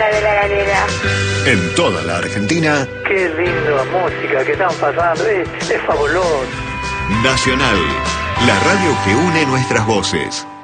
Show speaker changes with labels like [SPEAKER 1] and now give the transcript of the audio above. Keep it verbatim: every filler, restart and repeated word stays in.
[SPEAKER 1] Ana de la Galera.
[SPEAKER 2] En toda la Argentina.
[SPEAKER 3] Qué linda música que están pasando, es, es fabuloso.
[SPEAKER 2] Nacional, la radio que une nuestras voces.